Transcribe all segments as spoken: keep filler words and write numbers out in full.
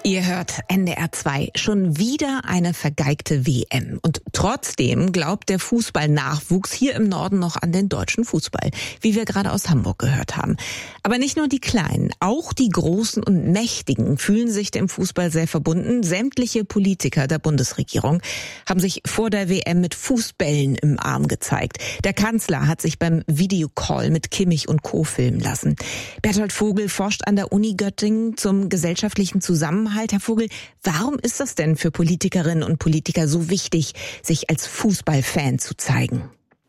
Ihr hört N D R zwei. Schon wieder eine vergeigte W M. Und trotzdem glaubt der Fußballnachwuchs hier im Norden noch an den deutschen Fußball, wie wir gerade aus Hamburg gehört haben. Aber nicht nur die Kleinen, auch die Großen und Mächtigen fühlen sich dem Fußball sehr verbunden. Sämtliche Politiker der Bundesregierung haben sich vor der W M mit Fußbällen im Arm gezeigt. Der Kanzler hat sich beim Videocall mit Kimmich und Co. filmen lassen. Berthold Vogel forscht an der Uni Göttingen zum gesellschaftlichen Zusammenhalt. Herr Vogel, warum ist das denn für Politikerinnen und Politiker so wichtig, sich als Fußballfan zu zeigen?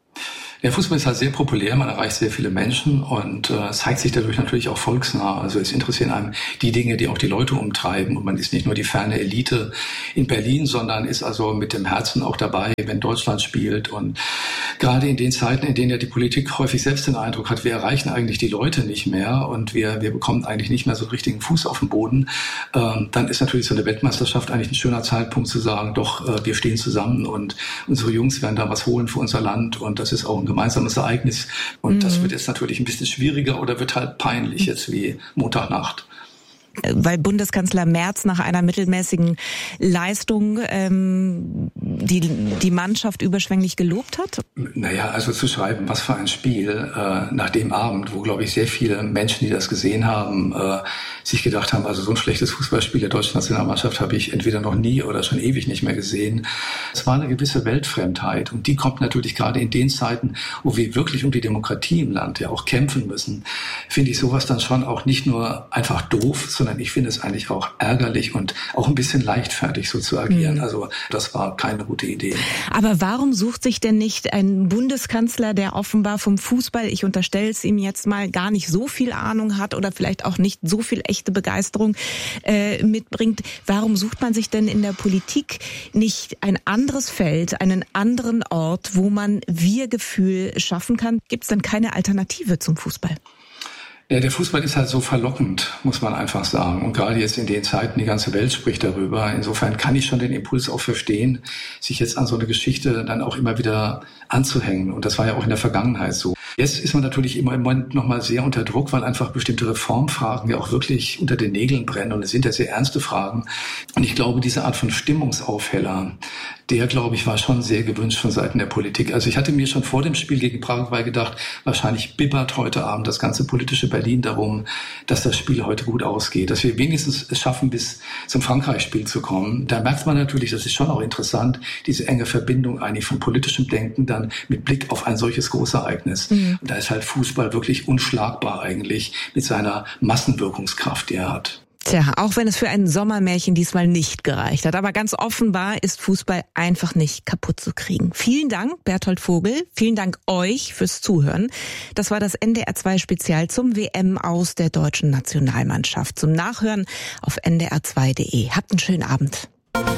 Der Fußball ist halt sehr populär, man erreicht sehr viele Menschen und äh, zeigt sich dadurch natürlich auch volksnah. Also es interessieren einem die Dinge, die auch die Leute umtreiben. Und man ist nicht nur die ferne Elite in Berlin, sondern ist also mit dem Herzen auch dabei, wenn Deutschland spielt. Und gerade in den Zeiten, in denen ja die Politik häufig selbst den Eindruck hat, wir erreichen eigentlich die Leute nicht mehr und wir, wir bekommen eigentlich nicht mehr so einen richtigen Fuß auf den Boden, ähm, dann ist natürlich so eine Weltmeisterschaft eigentlich ein schöner Zeitpunkt zu sagen, doch, äh, wir stehen zusammen und unsere Jungs werden da was holen für unser Land und das ist auch ein gemeinsames Ereignis. Und mhm. das wird jetzt natürlich ein bisschen schwieriger oder wird halt peinlich jetzt wie Montagnacht. Weil Bundeskanzler Merz nach einer mittelmäßigen Leistung ähm, die, die Mannschaft überschwänglich gelobt hat? Naja, also zu schreiben, was für ein Spiel äh, nach dem Abend, wo, glaube ich, sehr viele Menschen, die das gesehen haben, äh, sich gedacht haben, also so ein schlechtes Fußballspiel der deutschen Nationalmannschaft habe ich entweder noch nie oder schon ewig nicht mehr gesehen. Es war eine gewisse Weltfremdheit und die kommt natürlich gerade in den Zeiten, wo wir wirklich um die Demokratie im Land ja auch kämpfen müssen, finde ich sowas dann schon auch nicht nur einfach doof, sondern ich finde es eigentlich auch ärgerlich und auch ein bisschen leichtfertig so zu agieren. Mhm. Also das war keine gute Idee. Aber warum sucht sich denn nicht ein Bundeskanzler, der offenbar vom Fußball, ich unterstelle es ihm jetzt mal, gar nicht so viel Ahnung hat oder vielleicht auch nicht so viel echte Begeisterung äh, mitbringt, warum sucht man sich denn in der Politik nicht ein anderes Feld, einen anderen Ort, wo man Wir-Gefühl schaffen kann? Gibt es denn keine Alternative zum Fußball? Ja, der Fußball ist halt so verlockend, muss man einfach sagen. Und gerade jetzt in den Zeiten, die ganze Welt spricht darüber. Insofern kann ich schon den Impuls auch verstehen, sich jetzt an so eine Geschichte dann auch immer wieder anzuhängen. Und das war ja auch in der Vergangenheit so. Jetzt ist man natürlich immer im Moment noch mal sehr unter Druck, weil einfach bestimmte Reformfragen ja auch wirklich unter den Nägeln brennen. Und es sind ja sehr ernste Fragen. Und ich glaube, diese Art von Stimmungsaufheller, der, glaube ich, war schon sehr gewünscht von Seiten der Politik. Also ich hatte mir schon vor dem Spiel gegen Paraguay gedacht, wahrscheinlich bibbert heute Abend das ganze politische Berlin darum, dass das Spiel heute gut ausgeht, dass wir wenigstens es schaffen, bis zum Frankreich-Spiel zu kommen. Da merkt man natürlich, das ist schon auch interessant, diese enge Verbindung eigentlich von politischem Denken dann mit Blick auf ein solches Großereignis. Mhm. Und da ist halt Fußball wirklich unschlagbar eigentlich mit seiner Massenwirkungskraft, die er hat. Tja, auch wenn es für ein Sommermärchen diesmal nicht gereicht hat. Aber ganz offenbar ist Fußball einfach nicht kaputt zu kriegen. Vielen Dank, Berthold Vogel. Vielen Dank euch fürs Zuhören. Das war das N D R zwei Spezial zum W M aus der deutschen Nationalmannschaft. Zum Nachhören auf n d r zwei punkt d e. Habt einen schönen Abend.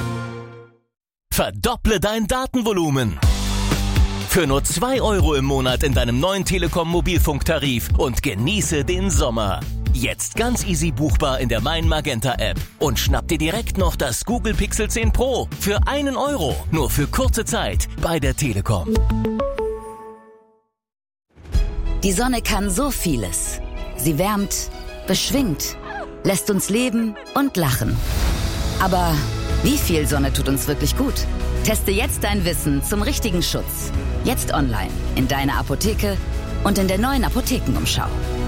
Verdopple dein Datenvolumen. Für nur zwei Euro im Monat in deinem neuen Telekom-Mobilfunktarif und genieße den Sommer. Jetzt ganz easy buchbar in der Mein Magenta App und schnapp dir direkt noch das Google Pixel zehn Pro für einen Euro. Nur für kurze Zeit bei der Telekom. Die Sonne kann so vieles. Sie wärmt, beschwingt, lässt uns leben und lachen. Aber wie viel Sonne tut uns wirklich gut? Teste jetzt dein Wissen zum richtigen Schutz. Jetzt online, in deiner Apotheke und in der neuen Apothekenumschau.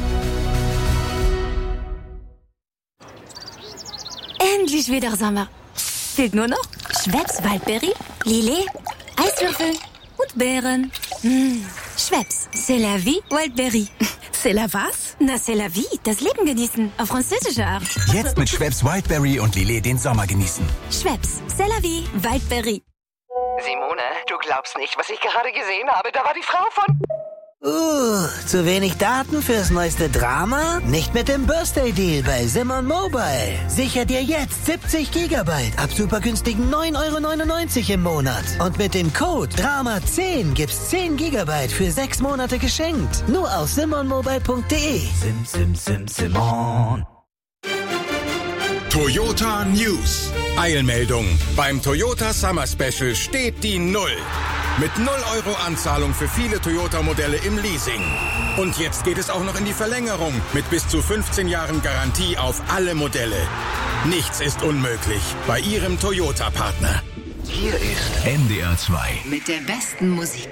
Endlich wieder Sommer. Fehlt nur noch Schweppes Waldbeere, Lillet, Eiswürfel und Beeren. Mmh. Schweppes, c'est la vie, Waldbeere. C'est la was? Na, c'est la vie, das Leben genießen, auf französische Art. Jetzt mit Schweppes Wildberry und Lillet den Sommer genießen. Schweppes, c'est la vie, Waldbeere. Simone, du glaubst nicht, was ich gerade gesehen habe. Da war die Frau von... Uh, zu wenig Daten fürs neueste Drama? Nicht mit dem Birthday Deal bei Simon Mobile. Sicher dir jetzt siebzig Gigabyte ab super günstigen neun Euro neunundneunzig im Monat. Und mit dem Code Drama zehn gibt's zehn Gigabyte für sechs Monate geschenkt. Nur auf simon mobile punkt d e. Sim, sim, sim, Simon. Toyota News. Eilmeldung. Beim Toyota Summer Special steht die Null. Mit null Euro Anzahlung für viele Toyota-Modelle im Leasing. Und jetzt geht es auch noch in die Verlängerung mit bis zu fünfzehn Jahren Garantie auf alle Modelle. Nichts ist unmöglich bei Ihrem Toyota-Partner. Hier ist N D R zwei. Mit der besten Musik.